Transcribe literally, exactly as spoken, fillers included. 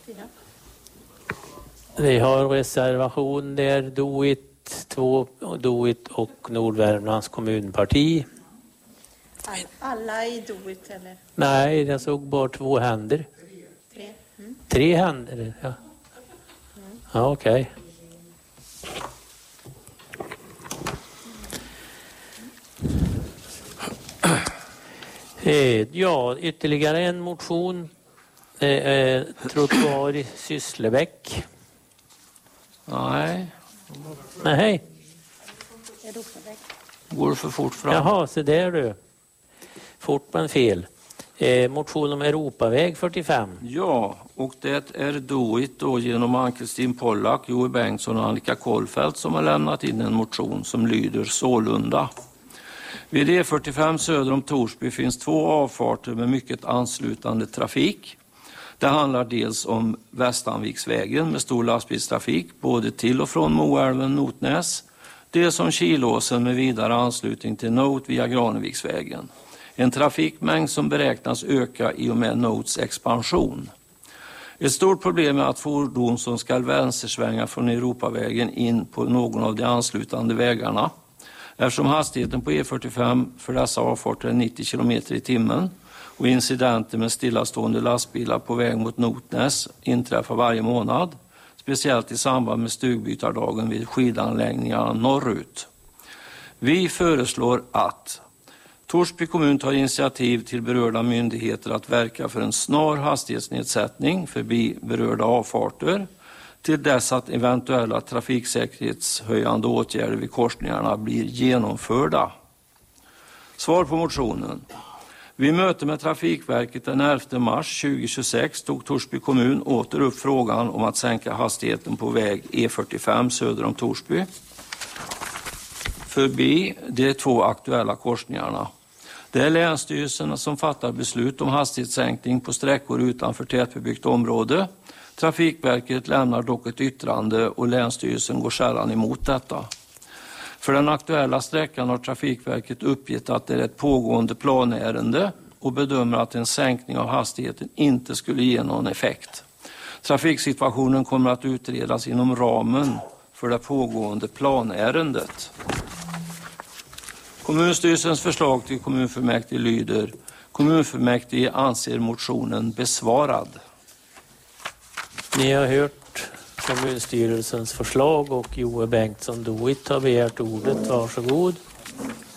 Vi har reservation där Doit två, Doit och Nordvärmlands kommunparti. Alla i Doit eller? Nej, jag såg bara två händer. Tre. Mm. Tre händer, ja. Mm. Ja, okej. Eh, ja, ytterligare en motion. Eh, eh, trottoar i Sysslebäck. Nej. Nej. Europaväg. Går för fort fram. Jaha, så där du. Fort men fel. Eh, motion om Europaväg fyrtiofem. Ja, och det är Doit då genom Ann-Kristin Pollack, Joe Bengtsson och Annika Kollfeldt som har lämnat in en motion som lyder sålunda. Vid E fyrtiofem söder om Torsby finns två avfarter med mycket anslutande trafik. Det handlar dels om Västanviksvägen med stor lastbilstrafik både till och från Moälven Notnäs. Dels om Kilåsen med vidare anslutning till Not via Graneviksvägen. En trafikmängd som beräknas öka i och med Nots expansion. Ett stort problem är att fordon som ska vänstersvänga från Europavägen in på någon av de anslutande vägarna. Eftersom hastigheten på E fyrtiofem för dessa avfarter är nittio kilometer i timmen och incidenter med stillastående lastbilar på väg mot Notnäs inträffar varje månad, speciellt i samband med stugbytardagen vid skidanläggningarna norrut. Vi föreslår att Torsby kommun tar initiativ till berörda myndigheter att verka för en snar hastighetsnedsättning förbi berörda avfarter till dess att eventuella trafiksäkerhetshöjande åtgärder vid korsningarna blir genomförda. Svar på motionen. Vid möte med Trafikverket den elfte mars tjugohundratjugosex tog Torsby kommun åter upp frågan om att sänka hastigheten på väg E fyrtiofem söder om Torsby förbi de två aktuella korsningarna. Det är länsstyrelserna som fattar beslut om hastighetssänkning på sträckor utanför tätbebyggt område. Trafikverket lämnar dock ett yttrande och länsstyrelsen går sällan emot detta. För den aktuella sträckan har Trafikverket uppgett att det är ett pågående planärende och bedömer att en sänkning av hastigheten inte skulle ge någon effekt. Trafiksituationen kommer att utredas inom ramen för det pågående planärendet. Kommunstyrelsens förslag till kommunfullmäktige lyder: kommunfullmäktige anser motionen besvarad. Ni har hört kommunstyrelsens förslag och Joe Bengtsson Doit har begärt ordet. Varsågod.